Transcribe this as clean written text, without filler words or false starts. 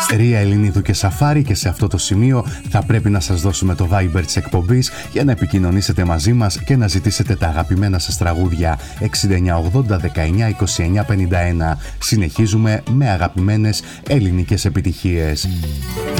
Ρία Ελληνίδου και Σαφάρη, και σε αυτό το σημείο θα πρέπει να σας δώσουμε το Viber της εκπομπής για να επικοινωνήσετε μαζί μας και να ζητήσετε τα αγαπημένα σας τραγούδια 6980 19 29 51. Συνεχίζουμε με αγαπημένες ελληνικές επιτυχίες.